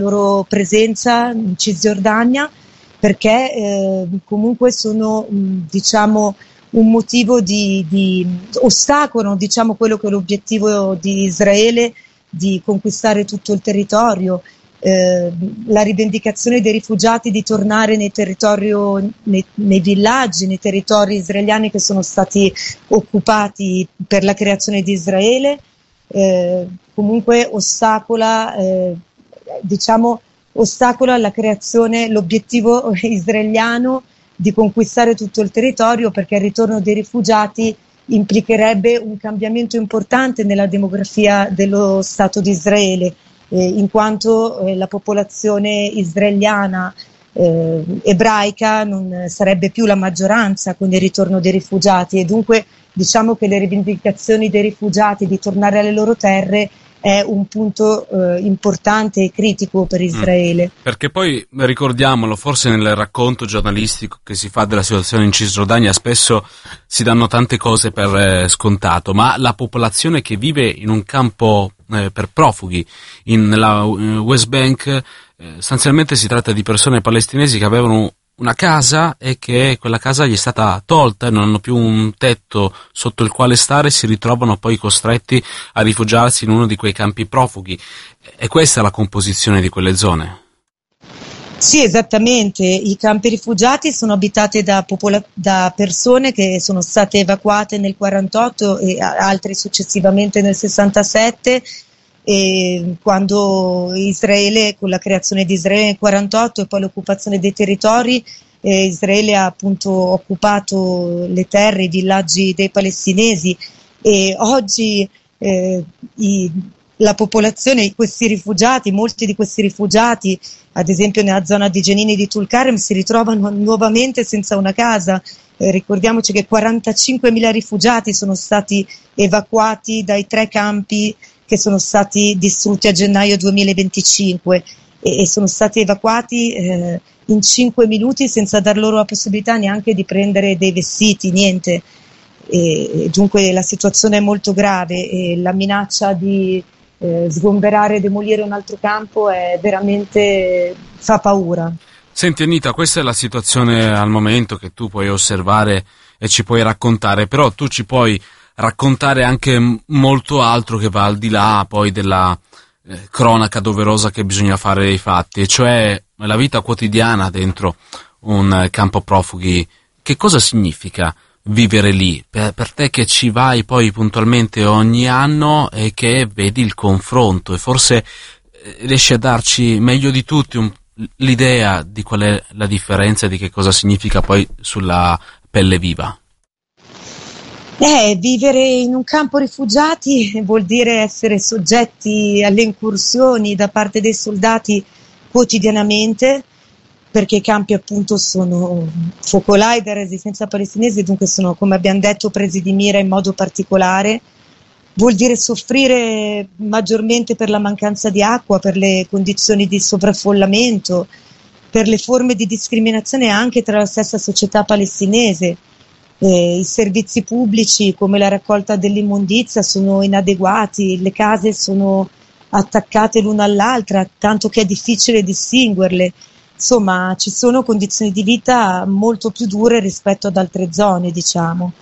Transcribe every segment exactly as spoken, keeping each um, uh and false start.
loro presenza in Cisgiordania, perché eh, comunque sono mh, diciamo un motivo di, di ostacolo, diciamo quello che è l'obiettivo di Israele di conquistare tutto il territorio, eh, la rivendicazione dei rifugiati di tornare nei territori, nei, nei villaggi, nei territori israeliani che sono stati occupati per la creazione di Israele, eh, comunque ostacola, eh, diciamo ostacola la creazione, l'obiettivo israeliano di conquistare tutto il territorio, perché il ritorno dei rifugiati implicherebbe un cambiamento importante nella demografia dello Stato di Israele, eh, in quanto eh, la popolazione israeliana eh, ebraica non sarebbe più la maggioranza con il ritorno dei rifugiati, e dunque diciamo che le rivendicazioni dei rifugiati di tornare alle loro terre è un punto eh, importante e critico per Israele. Mm. Perché poi, ricordiamolo, forse nel racconto giornalistico che si fa della situazione in Cisgiordania spesso si danno tante cose per eh, scontato, ma la popolazione che vive in un campo eh, per profughi in, nella uh, West Bank, eh, sostanzialmente si tratta di persone palestinesi che avevano una casa e che quella casa gli è stata tolta e non hanno più un tetto sotto il quale stare, e si ritrovano poi costretti a rifugiarsi in uno di quei campi profughi. E questa è la composizione di quelle zone? Sì, esattamente. I campi rifugiati sono abitati da, popola- da persone che sono state evacuate nel quarantotto e altri successivamente nel sessantasette, e quando Israele, con la creazione di Israele nel quarantotto e poi l'occupazione dei territori, eh, Israele ha appunto occupato le terre, i villaggi dei palestinesi, e oggi eh, i, la popolazione, questi rifugiati, molti di questi rifugiati, ad esempio nella zona di Genini di Tulkarem, si ritrovano nuovamente senza una casa. Eh, ricordiamoci che quarantacinquemila rifugiati sono stati evacuati dai tre campi che sono stati distrutti a gennaio duemilaventicinque, e, e sono stati evacuati eh, in cinque minuti senza dar loro la possibilità neanche di prendere dei vestiti, niente. E, e dunque la situazione è molto grave, e la minaccia di eh, sgomberare e demolire un altro campo è veramente, fa paura. Senti Anita, questa è la situazione al momento che tu puoi osservare e ci puoi raccontare, però tu ci puoi raccontare anche molto altro che va al di là poi della eh, cronaca doverosa che bisogna fare dei fatti, e cioè la vita quotidiana dentro un eh, campo profughi. Che cosa significa vivere lì per, per te che ci vai poi puntualmente ogni anno e che vedi il confronto, e forse eh, riesci a darci meglio di tutti un, l'idea di qual è la differenza e di che cosa significa poi sulla pelle viva? Eh, vivere in un campo rifugiati vuol dire essere soggetti alle incursioni da parte dei soldati quotidianamente, perché i campi appunto sono focolai della resistenza palestinese, dunque sono, come abbiamo detto, presi di mira in modo particolare. Vuol dire soffrire maggiormente per la mancanza di acqua, per le condizioni di sovraffollamento, per le forme di discriminazione anche tra la stessa società palestinese. Eh, i servizi pubblici come la raccolta dell'immondizia sono inadeguati, le case sono attaccate l'una all'altra, tanto che è difficile distinguerle. Insomma, ci sono condizioni di vita molto più dure rispetto ad altre zone, diciamo.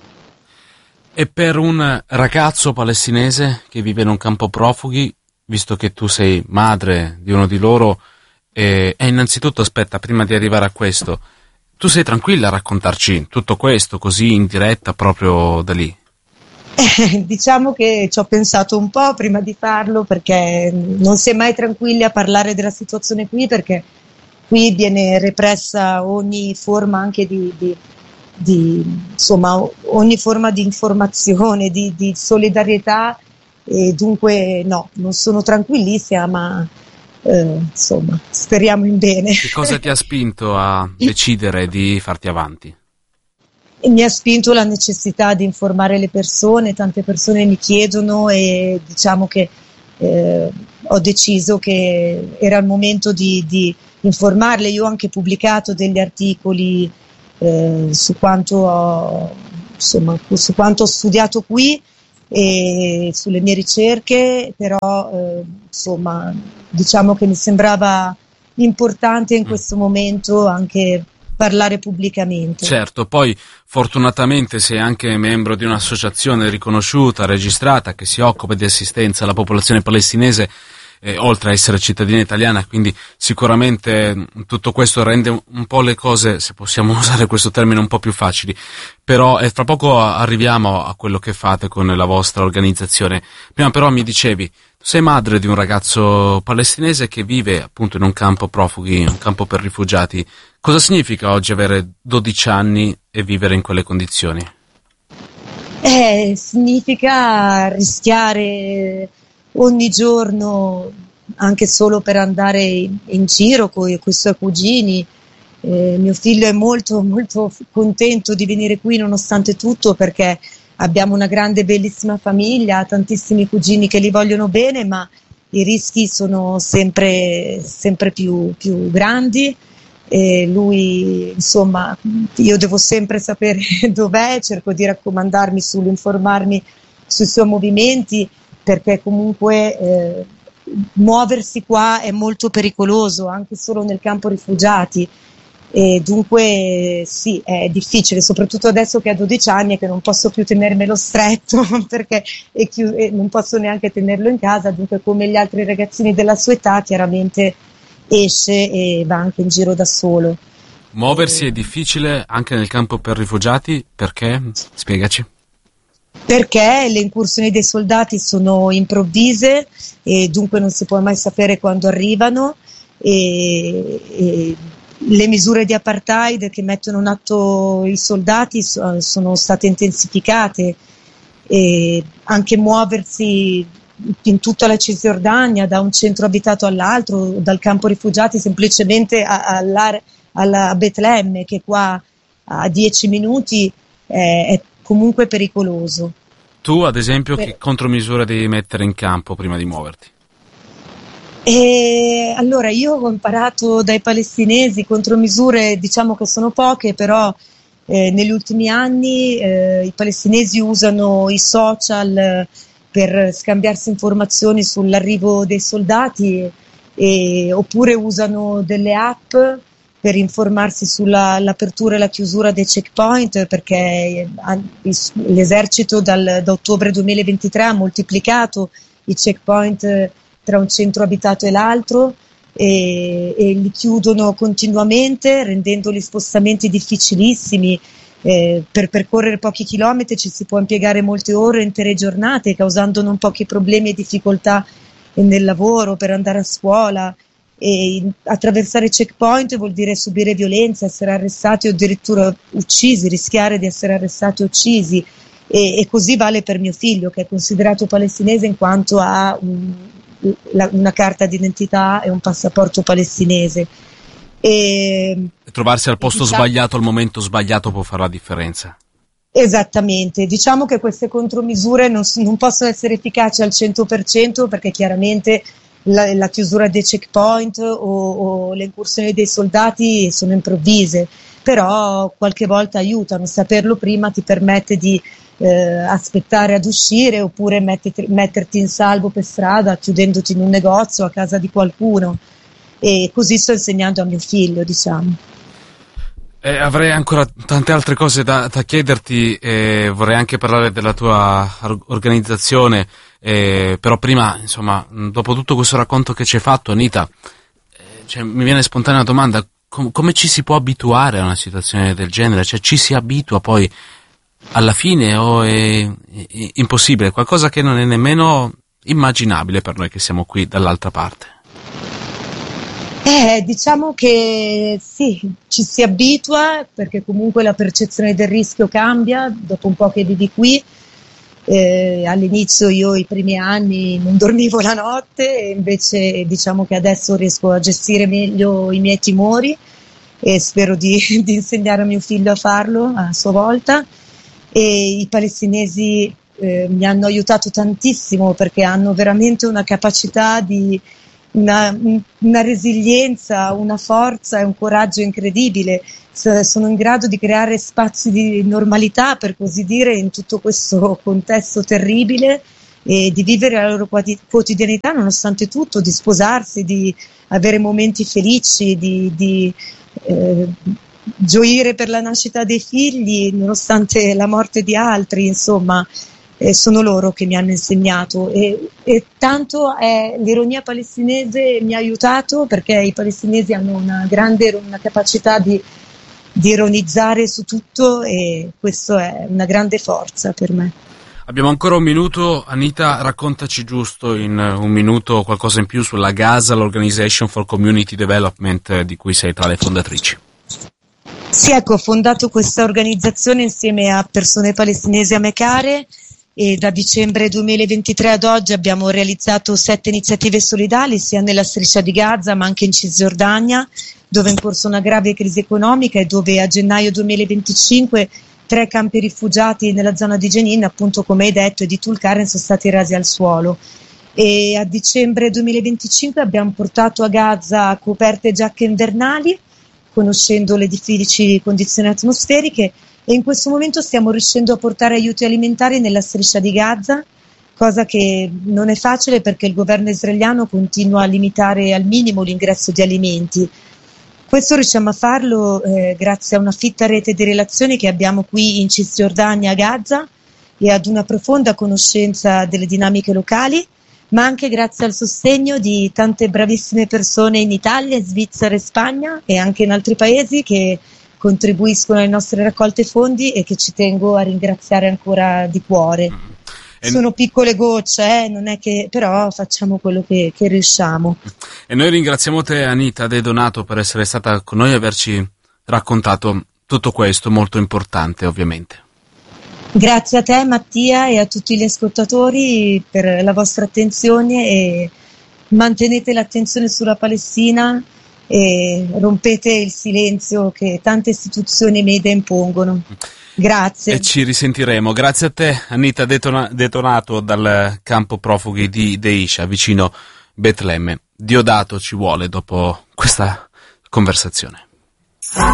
E per un ragazzo palestinese che vive in un campo profughi, visto che tu sei madre di uno di loro, e eh, innanzitutto, aspetta, prima di arrivare a questo, tu sei tranquilla a raccontarci tutto questo così in diretta proprio da lì? Eh, diciamo che ci ho pensato un po' prima di farlo, perché non si è mai tranquilli a parlare della situazione qui, perché qui viene repressa ogni forma anche di, di, di insomma, ogni forma di informazione, di, di solidarietà, e dunque no, non sono tranquillissima, ma Eh, insomma, speriamo in bene. Che cosa ti ha spinto a decidere di farti avanti? E mi ha spinto la necessità di informare le persone, tante persone mi chiedono, e diciamo che eh, ho deciso che era il momento di, di informarle. Io ho anche pubblicato degli articoli eh, su quanto ho, insomma, su quanto ho studiato qui, e sulle mie ricerche, però eh, insomma diciamo che mi sembrava importante in questo momento anche parlare pubblicamente. Certo, poi fortunatamente sei anche membro di un'associazione riconosciuta, registrata, che si occupa di assistenza alla popolazione palestinese, eh, oltre a essere cittadina italiana, quindi sicuramente tutto questo rende un po' le cose, se possiamo usare questo termine, un po' più facili. Però eh, fra poco arriviamo a quello che fate con la vostra organizzazione. Prima però mi dicevi, tu sei madre di un ragazzo palestinese che vive appunto in un campo profughi, un campo per rifugiati. Cosa significa oggi avere dodici anni e vivere in quelle condizioni? Eh, significa rischiare ogni giorno, anche solo per andare in, in giro con i suoi cugini. Eh, mio figlio è molto molto contento di venire qui nonostante tutto, perché abbiamo una grande bellissima famiglia, tantissimi cugini che li vogliono bene, ma i rischi sono sempre, sempre più, più grandi. E lui, insomma, io devo sempre sapere dov'è, cerco di raccomandarmi, sull'informarmi sui suoi movimenti, perché comunque eh, muoversi qua è molto pericoloso, anche solo nel campo rifugiati, e dunque sì, è difficile, soprattutto adesso che ha dodici anni e che non posso più tenermelo stretto perché è chiu- e non posso neanche tenerlo in casa, dunque come gli altri ragazzini della sua età chiaramente esce e va anche in giro da solo. Muoversi è difficile anche nel campo per rifugiati, perché? Spiegaci. Perché le incursioni dei soldati sono improvvise e dunque non si può mai sapere quando arrivano, e, e le misure di apartheid che mettono in atto i soldati so, sono state intensificate, e anche muoversi in tutta la Cisgiordania, da un centro abitato all'altro, dal campo rifugiati semplicemente a, a, alla Betlemme, che qua a dieci minuti è, è comunque pericoloso. Tu, ad esempio, per... che contromisure devi mettere in campo prima di muoverti? E allora, io ho imparato dai palestinesi contromisure, diciamo che sono poche, però eh, negli ultimi anni eh, i palestinesi usano i social eh, per scambiarsi informazioni sull'arrivo dei soldati, e, oppure usano delle app per informarsi sull'apertura e la chiusura dei checkpoint, perché l'esercito dal, da ottobre duemilaventitré ha moltiplicato i checkpoint tra un centro abitato e l'altro, e, e li chiudono continuamente, rendendo gli spostamenti difficilissimi. Eh, per percorrere pochi chilometri ci si può impiegare molte ore, intere giornate, causando non pochi problemi e difficoltà nel lavoro, per andare a scuola. E attraversare checkpoint vuol dire subire violenza, essere arrestati o addirittura uccisi, rischiare di essere arrestati o uccisi, e, e così vale per mio figlio, che è considerato palestinese in quanto ha un, la, una carta d'identità e un passaporto palestinese. E trovarsi al posto diciamo, sbagliato al momento sbagliato può fare la differenza. Esattamente, diciamo che queste contromisure non, non possono essere efficaci al cento per cento, perché chiaramente La, la chiusura dei checkpoint o, o le incursioni dei soldati sono improvvise, però qualche volta aiutano. Saperlo prima ti permette di eh, aspettare ad uscire, oppure metterti, metterti in salvo per strada, chiudendoti in un negozio, a casa di qualcuno, e così sto insegnando a mio figlio, diciamo. Eh, avrei ancora tante altre cose da, da chiederti, eh, vorrei anche parlare della tua organizzazione, eh, però prima, insomma, dopo tutto questo racconto che ci hai fatto, Anita, eh, cioè, mi viene spontanea una domanda: com- come ci si può abituare a una situazione del genere? Cioè, ci si abitua poi alla fine o è, è impossibile, qualcosa che non è nemmeno immaginabile per noi che siamo qui dall'altra parte? Eh, diciamo che sì, ci si abitua, perché comunque la percezione del rischio cambia dopo un po' che vivi qui. Eh, all'inizio io i primi anni non dormivo la notte, e invece diciamo che adesso riesco a gestire meglio i miei timori, e spero di, di insegnare a mio figlio a farlo a sua volta. E i palestinesi eh, mi hanno aiutato tantissimo, perché hanno veramente una capacità di una, una resilienza, una forza e un coraggio incredibile. Sono in grado di creare spazi di normalità, per così dire, in tutto questo contesto terribile, e di vivere la loro quotidianità nonostante tutto, di sposarsi, di avere momenti felici, di, di eh, gioire per la nascita dei figli nonostante la morte di altri. Insomma, eh, sono loro che mi hanno insegnato, e, e tanto è, l'ironia palestinese mi ha aiutato, perché i palestinesi hanno una grande una capacità di, di ironizzare su tutto, e questo è una grande forza per me. Abbiamo ancora un minuto. Anita, raccontaci giusto in un minuto qualcosa in più sulla Gaza, l'Organization for Community Development, di cui sei tra le fondatrici. Sì, ecco, ho fondato questa organizzazione insieme a persone palestinesi a me care, e da dicembre duemilaventitré ad oggi abbiamo realizzato sette iniziative solidali sia nella striscia di Gaza ma anche in Cisgiordania, dove è in corso una grave crisi economica e dove a gennaio duemilaventicinque tre campi rifugiati nella zona di Jenin, appunto come hai detto, e di Tulkarem sono stati rasi al suolo. E a dicembre duemilaventicinque abbiamo portato a Gaza coperte e giacche invernali, conoscendo le difficili condizioni atmosferiche, e in questo momento stiamo riuscendo a portare aiuti alimentari nella striscia di Gaza, cosa che non è facile perché il governo israeliano continua a limitare al minimo l'ingresso di alimenti. Questo riusciamo a farlo eh, grazie a una fitta rete di relazioni che abbiamo qui in Cisgiordania, a Gaza, e ad una profonda conoscenza delle dinamiche locali, ma anche grazie al sostegno di tante bravissime persone in Italia, Svizzera e Spagna, e anche in altri paesi, che contribuiscono alle nostre raccolte fondi e che ci tengo a ringraziare ancora di cuore. E sono piccole gocce, eh, non è che, però facciamo quello che, che riusciamo. E noi ringraziamo te, Anita De Donato, per essere stata con noi e averci raccontato tutto questo, molto importante ovviamente. Grazie a te, Mattia, e a tutti gli ascoltatori per la vostra attenzione, e mantenete l'attenzione sulla Palestina e rompete il silenzio che tante istituzioni e media impongono. Grazie. E ci risentiremo. Grazie a te, Anita De Donato, dal campo profughi di Deisha, vicino Betlemme. Diodato ci vuole dopo questa conversazione.